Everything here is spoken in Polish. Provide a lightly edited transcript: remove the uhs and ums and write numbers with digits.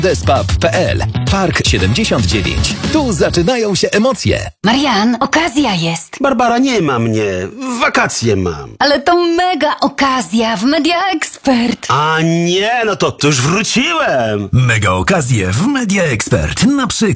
Despub.pl. Park 79. Tu zaczynają się emocje. Marian, okazja jest. Barbara, nie ma mnie. Wakacje mam. Ale to mega okazja w Media Expert. A nie, no to już wróciłem. Mega okazje w Media Expert. Na przykład